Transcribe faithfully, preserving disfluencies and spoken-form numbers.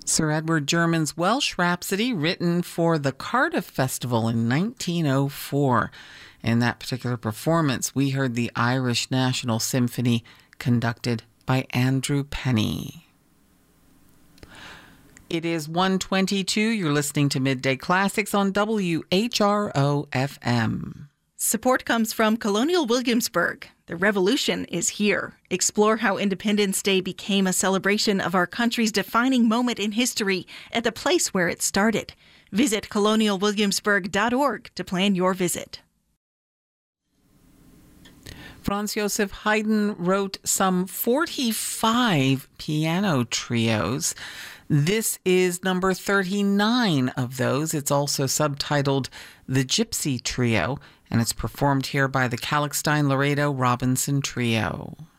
Sir Edward German's Welsh Rhapsody, written for the Cardiff Festival in nineteen oh four. In that particular performance, we heard the Irish National Symphony conducted by Andrew Penny. It is one twenty-two. You're listening to Midday Classics on W H R O F M. Support comes from Colonial Williamsburg. The revolution is here. Explore how Independence Day became a celebration of our country's defining moment in history at the place where it started. Visit colonial williamsburg dot org to plan your visit. Franz Joseph Haydn wrote some forty-five piano trios. This is number thirty-nine of those. It's also subtitled The Gypsy Trio, and it's performed here by the Kalkstein Laredo Robinson Trio.